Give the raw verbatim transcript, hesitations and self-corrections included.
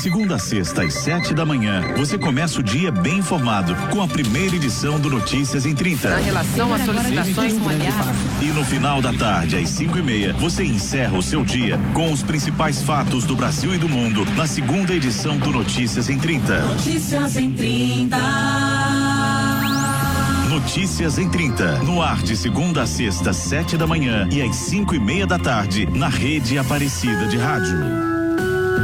segunda a sexta às sete da manhã, você começa o dia bem informado com a primeira edição do Notícias em trinta. Na relação às solicitações com E no final da tarde, às cinco e meia, você encerra o seu dia com os principais fatos do Brasil e do mundo na segunda edição do Notícias em trinta. Notícias em trinta. Notícias em trinta, no ar de segunda a sexta, sete da manhã e às cinco e meia da tarde, na Rede Aparecida de Rádio.